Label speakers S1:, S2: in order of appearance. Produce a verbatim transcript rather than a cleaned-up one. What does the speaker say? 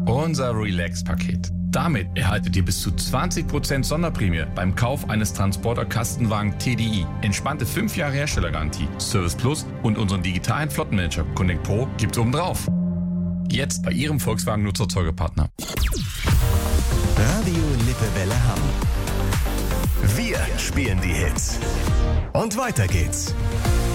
S1: Unser Relax-Paket. Damit erhaltet ihr bis zu zwanzig Prozent Sonderprämie beim Kauf eines Transporter-Kastenwagen T D I. Entspannte fünf Jahre Herstellergarantie, Service Plus und unseren digitalen Flottenmanager Connect Pro gibt's obendrauf. Jetzt bei Ihrem Volkswagen-Nutzerzeugepartner.
S2: Radio Lippewelle Hamm. Wir spielen die Hits. Und weiter geht's.